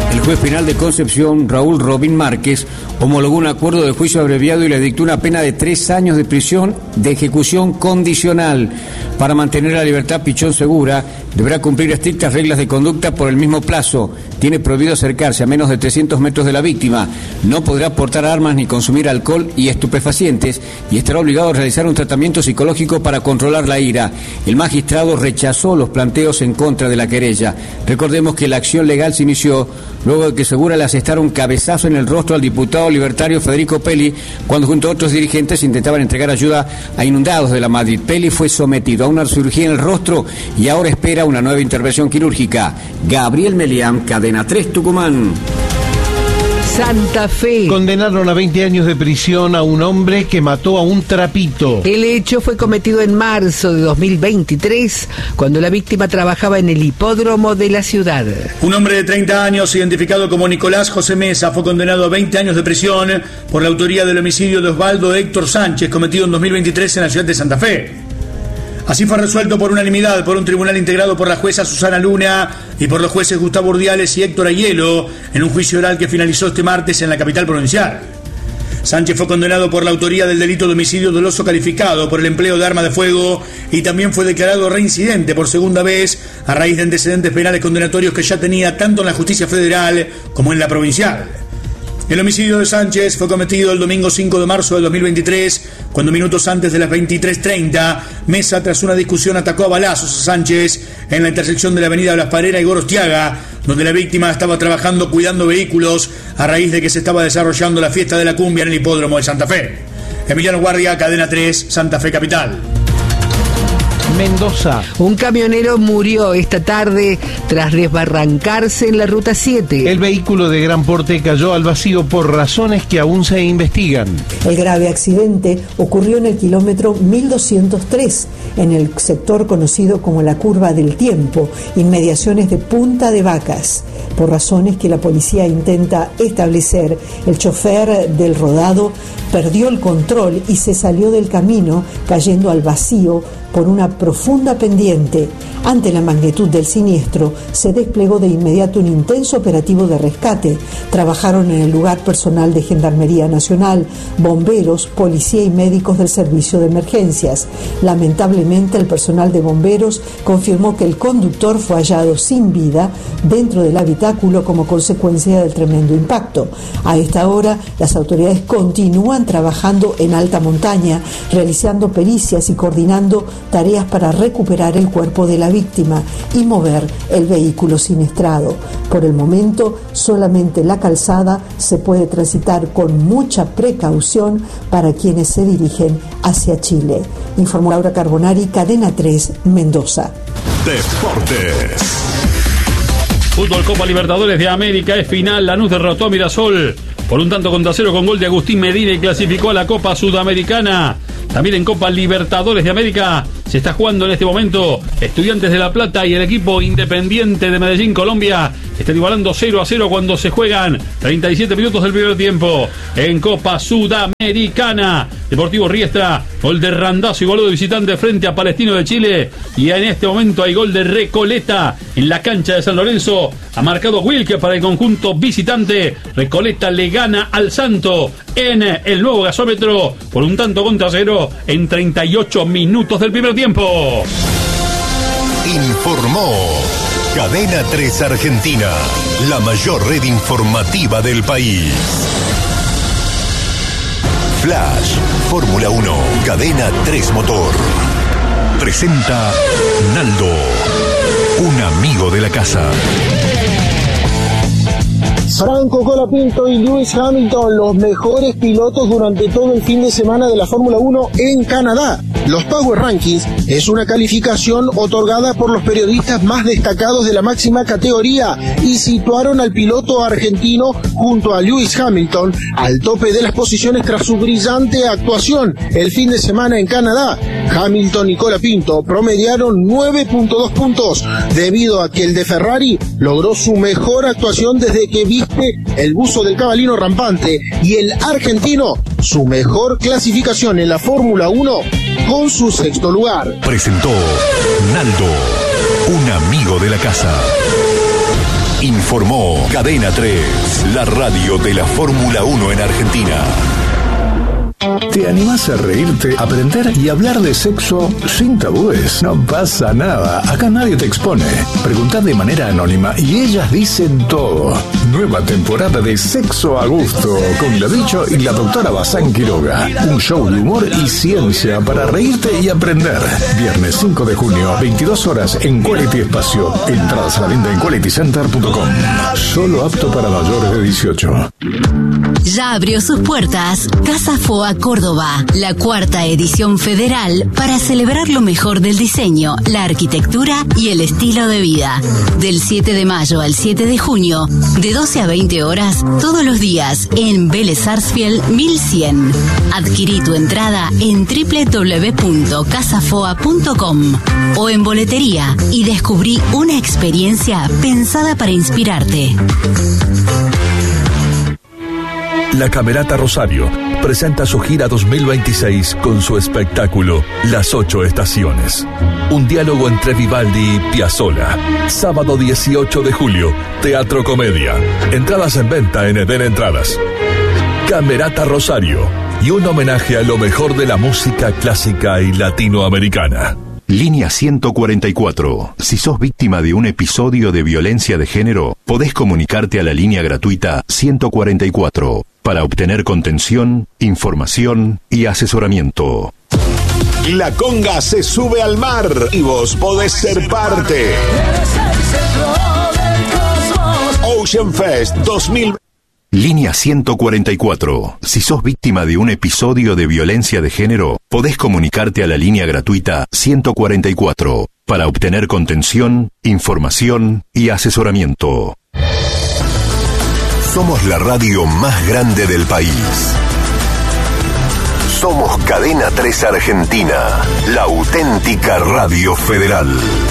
El juez penal de Concepción, Raúl Robín Márquez, homologó un acuerdo de juicio abreviado y le dictó una pena de 3 años de prisión de ejecución condicional. Para mantener la libertad, Pichón Segura deberá cumplir estrictas reglas de conducta por el mismo plazo. Tiene prohibido acercarse a menos de 300 metros de la víctima. No podrá portar armas ni consumir alcohol y estupefacientes y estará obligado a realizar un tratamiento psicológico para controlar la ira. El magistrado rechazó los planteos en contra de la querella. Recordemos que la acción legal se inició luego de que Segura le asestara un cabezazo en el rostro al diputado libertario Federico Peli cuando junto a otros dirigentes intentaban entregar ayuda a inundados de la Madrid. Peli fue sometido a una cirugía en el rostro y ahora espera una nueva intervención quirúrgica. Gabriel Melián, Cadena 3 Tucumán. Santa Fe. Condenaron a 20 años de prisión a un hombre que mató a un trapito. El hecho fue cometido en marzo de 2023, cuando la víctima trabajaba en el hipódromo de la ciudad. Un hombre de 30 años, identificado como Nicolás José Mesa, fue condenado a 20 años de prisión por la autoría del homicidio de Osvaldo Héctor Sánchez, cometido en 2023 en la ciudad de Santa Fe. Así fue resuelto por unanimidad por un tribunal integrado por la jueza Susana Luna y por los jueces Gustavo Urdiales y Héctor Ayelo en un juicio oral que finalizó este martes en la capital provincial. Sánchez fue condenado por la autoría del delito de homicidio doloso calificado por el empleo de arma de fuego y también fue declarado reincidente por segunda vez a raíz de antecedentes penales condenatorios que ya tenía tanto en la justicia federal como en la provincial. El homicidio de Sánchez fue cometido el domingo 5 de marzo del 2023, cuando minutos antes de las 23:30, Mesa, tras una discusión, atacó a balazos a Sánchez en la intersección de la avenida Blas Parera y Gorostiaga, donde la víctima estaba trabajando cuidando vehículos a raíz de que se estaba desarrollando la fiesta de la cumbia en el hipódromo de Santa Fe. Emiliano Guardia, Cadena 3, Santa Fe Capital. Mendoza. Un camionero murió esta tarde tras desbarrancarse en la ruta 7. El vehículo de gran porte cayó al vacío por razones que aún se investigan. El grave accidente ocurrió en el kilómetro 1203, en el sector conocido como la Curva del Tiempo, inmediaciones de Punta de Vacas. Por razones que la policía intenta establecer, el chofer del rodado perdió el control y se salió del camino, cayendo al vacío por una profunda pendiente. Ante la magnitud del siniestro, se desplegó de inmediato un intenso operativo de rescate. Trabajaron en el lugar personal de Gendarmería Nacional, bomberos, policía y médicos del servicio de emergencias. Lamentablemente, el personal de bomberos confirmó que el conductor fue hallado sin vida dentro del habitáculo como consecuencia del tremendo impacto. A esta hora, las autoridades continúan trabajando en alta montaña, realizando pericias y coordinando tareas para recuperar el cuerpo de la víctima y mover el vehículo siniestrado. Por el momento, solamente la calzada se puede transitar con mucha precaución para quienes se dirigen hacia Chile. Informó Laura Carbonari, Cadena 3, Mendoza. Deportes. Fútbol Copa Libertadores de América es final. Lanús derrotó a Mirasol por un tanto contra cero con gol de Agustín Medina y clasificó a la Copa Sudamericana. También en Copa Libertadores de América se está jugando en este momento Estudiantes de La Plata y el equipo Independiente de Medellín, Colombia. Están igualando 0-0 cuando se juegan 37 minutos del primer tiempo. En Copa Sudamericana, Deportivo Riestra, gol de Randazzo y gol de visitante frente a Palestino de Chile. Y en este momento hay gol de Recoleta en la cancha de San Lorenzo. Ha marcado Wilke para el conjunto visitante. Recoleta le gana al Santo en el nuevo gasómetro por un tanto contra cero en 38 minutos del primer tiempo. Informó Cadena 3 Argentina, la mayor red informativa del país. Flash, Fórmula 1, Cadena 3 Motor. Presenta Naldo, un amigo de la casa. Franco Colapinto y Lewis Hamilton, los mejores pilotos durante todo el fin de semana de la Fórmula 1 en Canadá. Los Power Rankings es una calificación otorgada por los periodistas más destacados de la máxima categoría y situaron al piloto argentino junto a Lewis Hamilton al tope de las posiciones tras su brillante actuación el fin de semana en Canadá. Hamilton y Colapinto promediaron 9.2 puntos debido a que el de Ferrari logró su mejor actuación desde que viste el buzo del cabalino rampante y el argentino su mejor clasificación en la Fórmula 1 con su sexto lugar. Presentó Naldo, un amigo de la casa. informó Cadena 3, la radio de la Fórmula 1 en Argentina. ¿Te animás a reírte, aprender y hablar de sexo sin tabúes? No pasa nada, acá nadie te expone. Preguntad de manera anónima y ellas dicen todo. Nueva temporada de Sexo a Gusto, con la Bicho y la doctora Bazán Quiroga. Un show de humor y ciencia para reírte y aprender. Viernes 5 de junio, 22 horas en Quality Espacio. Entradas a la venta en qualitycenter.com. Solo apto para mayores de 18. Ya abrió sus puertas Casa Foa Córdoba, la 4ª edición federal para celebrar lo mejor del diseño, la arquitectura y el estilo de vida. Del 7 de mayo al 7 de junio, de 12 a 20 horas, todos los días en Vélez Sarsfield 1100. Adquirí tu entrada en www.casafoa.com o en boletería y descubrí una experiencia pensada para inspirarte. La Camerata Rosario presenta su gira 2026 con su espectáculo Las 8 Estaciones. Un diálogo entre Vivaldi y Piazzolla. Sábado 18 de julio, Teatro Comedia. Entradas en venta en Eden Entradas. Camerata Rosario y un homenaje a lo mejor de la música clásica y latinoamericana. Línea 144. Si sos víctima de un episodio de violencia de género, podés comunicarte a la línea gratuita 144 para obtener contención, información y asesoramiento. La conga se sube al mar y vos podés ser parte. Ocean Fest 2000. Línea 144. Si sos víctima de un episodio de violencia de género, podés comunicarte a la línea gratuita 144 para obtener contención, información y asesoramiento. Somos la radio más grande del país. Somos Cadena 3 Argentina, la auténtica radio federal.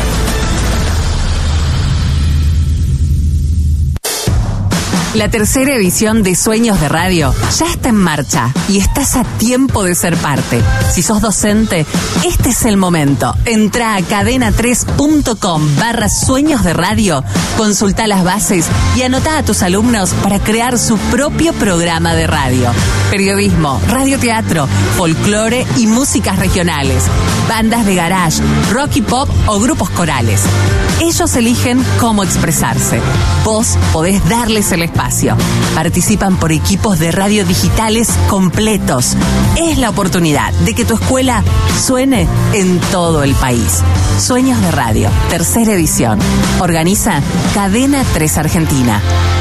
La 3ª edición de Sueños de Radio ya está en marcha y estás a tiempo de ser parte. Si sos docente, este es el momento. Entra a cadena3.com/sueños de radio, consulta las bases y anota a tus alumnos para crear su propio programa de radio. Periodismo, radioteatro, folclore y músicas regionales, bandas de garage, rock y pop o grupos corales. Ellos eligen cómo expresarse. Vos podés darles el espacio. Participan por equipos de radio digitales completos. Es la oportunidad de que tu escuela suene en todo el país. Sueños de Radio, 3ª edición. Organiza Cadena 3 Argentina.